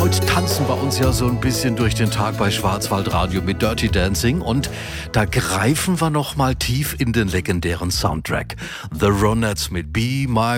Heute tanzen wir uns ja so ein bisschen durch den Tag bei Schwarzwaldradio mit Dirty Dancing und da greifen wir noch mal tief in den legendären Soundtrack. The Ronettes mit Be My